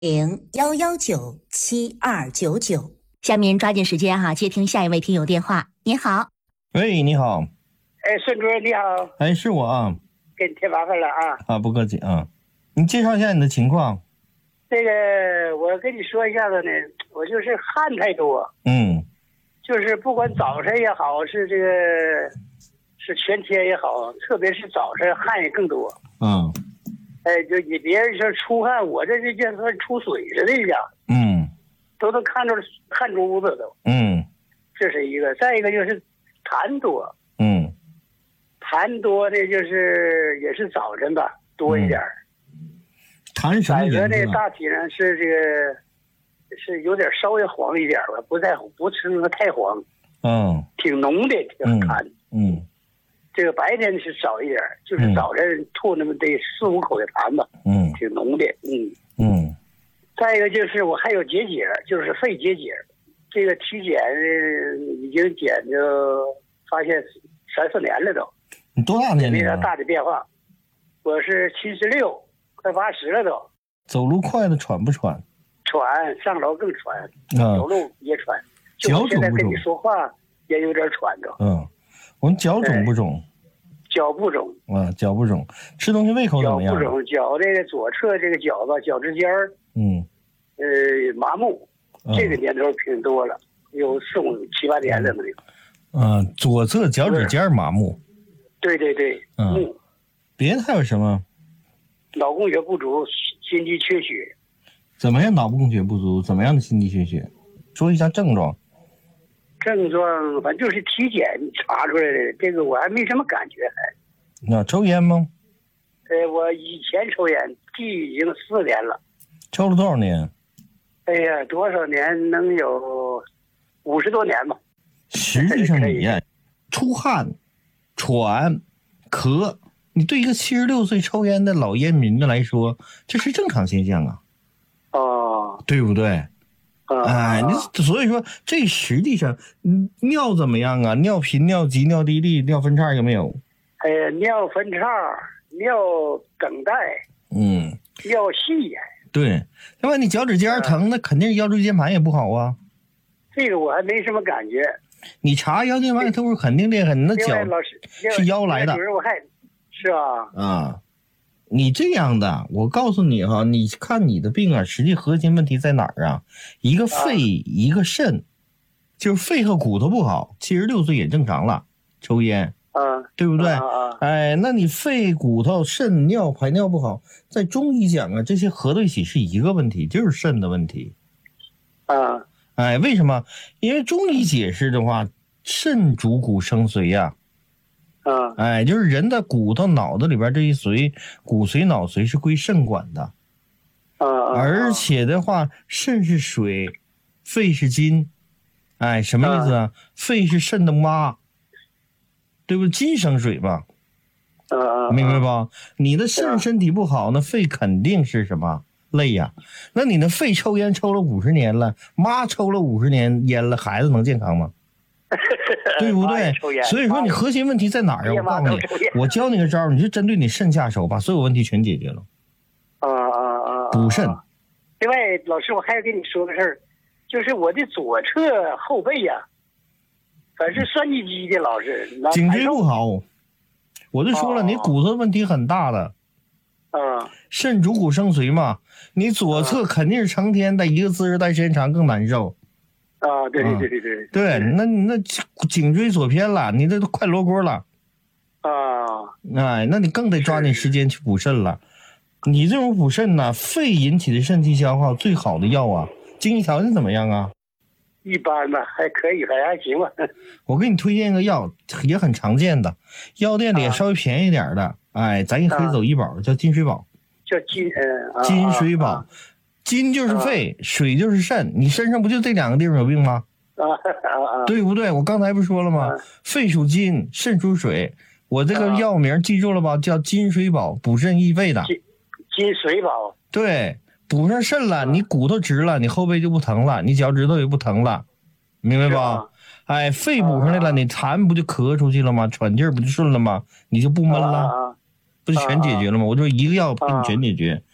01197299。下面抓紧时间哈，接听下一位听友电话。你好， 喂，你好。 哎，孙主任你好。 哎，是我啊。 给你添麻烦了啊。 啊，不客气啊。你介绍一下你的情况。 这个我跟你说一下子呢，我就是汗太多。就是不管早晨也好，是这个是全天也好，特别是早晨汗也更多。哎，就你别人说出汗，我这就像出水似的一样。都能看着汗珠子都。这是一个。再一个就是痰多。痰多的就是也是早晨吧多一点。 痰什么颜色？ 这大体上是这个是有点稍微黄一点吧，不是那么太黄。挺浓的这个痰。这个白天是少一点，就是早晨吐那么得4-5口的痰吧。挺浓的。再一个就是我还有结节，就是肺结节。这个体检已经检就发现3-4年了都。 你多大年龄？ 没啥大的变化。我是76，快80了都。 走路快的喘不喘？ 喘，上楼更喘。走路也喘。 脚肿不肿？ 现在跟你说话也有点喘着。 我们脚肿不肿？ 脚不肿。 脚不肿。吃东西胃口怎么样？ 脚不肿，脚这个左侧这个脚吧，脚趾尖儿。麻木。这个年头挺多了，有4-5-7-8年了没。 左侧脚趾尖麻木。 对。 别的还有什么？ 脑供血不足，心肌缺血。 怎么样？脑供血不足？怎么样的心肌缺血？说一下症状。 症状反正就是体检查出来的，这个我还没什么感觉还。 那抽烟吗？ 我以前抽烟，已经4年了。 抽了多少年？ 哎呀，多少年？能有50多年吧。 实际上你呀，出汗、喘、咳，你对一个76岁抽烟的老烟民的来说，这是正常现象啊。对不对？你所以说这实际上，尿怎么样啊？尿频、尿急、尿滴沥、尿分叉有没有？ 尿分叉、尿等待，尿细。 对，另外你脚趾尖疼，那肯定腰椎间盘也不好啊。 这个我还没什么感觉。你查腰椎间盘肯定厉害，你那脚是腰来的。 我还是啊。你这样的，我告诉你哈，你看你的病啊，实际核心问题在哪儿啊？一个肺，一个肾，就是肺和骨头不好。76岁也正常了，抽烟，对不对？那你肺、骨头、肾、尿排尿不好，在中医讲啊，这些合到一起是一个问题，就是肾的问题。为什么？因为中医解释的话，肾主骨生髓呀。就是人的骨头、脑子里边这一髓，骨髓、脑髓是归肾管的。而且的话，肾是水，肺是金。什么意思啊？肺是肾的妈，对不对？金生水吧。明白吧？你的肾身体不好，那肺肯定是什么累呀？那你的肺抽烟抽了50年了，妈抽了50年烟了，孩子能健康吗？对不对？所以说你核心问题在哪儿啊？我告诉你，我教你个招，你就针对你肾下手，把所有问题全解决了。补肾。 另外，老师，我还要跟你说个事儿，就是我的左侧后背呀，反正酸唧唧的，老是颈椎不好。我就说了，你骨头问题很大的。肾主骨生髓嘛，你左侧肯定是成天的一个姿势待时间长更难受。对，那颈椎左偏了，你这都快罗锅了。那你更得抓紧时间去补肾了。你这种补肾呢，肺引起的肾气消耗最好的药啊，经济条件怎么样啊？ 一般吧，还可以，还行吧。 我给你推荐一个药，也很常见的，药店里也稍微便宜点的。咱也可以走医保，叫金水宝。 叫金水宝。金就是肺，水就是肾，你身上不就这2个地方有病吗？对不对？我刚才不是说了吗？肺属金，肾属水。我这个药名记住了吧？叫金水宝，补肾益肺的。 金水宝。 对，补上肾了，你骨头直了，你后背就不疼了，你脚趾头也不疼了，明白吧？肺补上来了，你痰不就咳出去了吗？喘劲儿不就顺了吗？你就不闷了，不就全解决了吗？我就一个药给你全解决。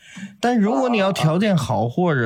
但如果你要条件好或者